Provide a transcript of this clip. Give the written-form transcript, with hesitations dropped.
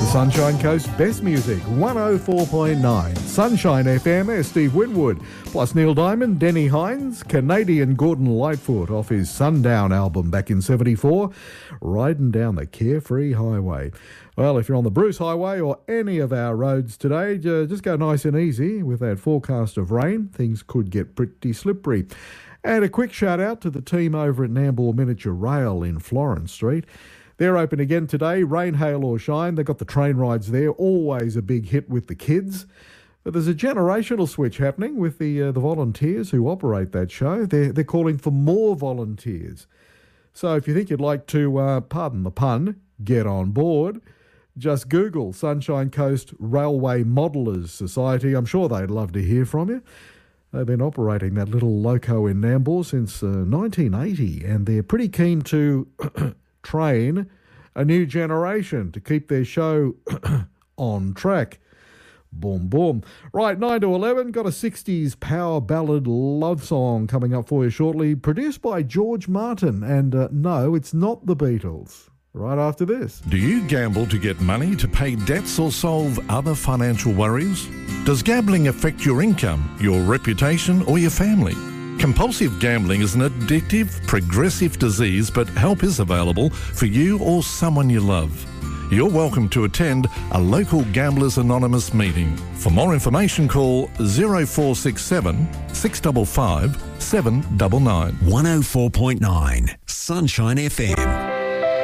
The Sunshine Coast Best Music, 104.9. Sunshine FM, there's Steve Winwood, plus Neil Diamond, Denny Hines, Canadian Gordon Lightfoot off his Sundown album back in 74, riding down the Carefree Highway. Well, if you're on the Bruce Highway or any of our roads today, just go nice and easy with that forecast of rain. Things could get pretty slippery. And a quick shout out to the team over at Nambour Miniature Rail in Florence Street. They're open again today, rain, hail or shine. They've got the train rides there, always a big hit with the kids. But there's a generational switch happening with the volunteers who operate that show. They're calling for more volunteers. So if you think you'd like to, pardon the pun, get on board, just Google Sunshine Coast Railway Modellers Society. I'm sure they'd love to hear from you. They've been operating that little loco in Nambour since 1980, and they're pretty keen to train a new generation to keep their show on track. Boom, boom. Right, 9 to 11, got a 60s power ballad love song coming up for you shortly, produced by George Martin. And no, it's not the Beatles. Right after this. Do you gamble to get money to pay debts or solve other financial worries? Does gambling affect your income, your reputation, or your family? Compulsive gambling is an addictive, progressive disease, but help is available for you or someone you love. You're welcome to attend a local Gamblers Anonymous meeting. For more information, call 0467 655 799. 104.9 Sunshine FM.